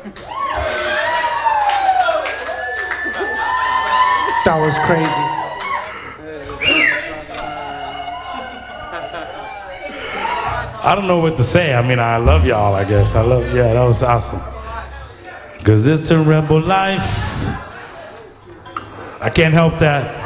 That was crazy. I don't know what to say. I mean, I love y'all, I guess. Yeah, that was awesome. Because it's a rebel life. I can't help that.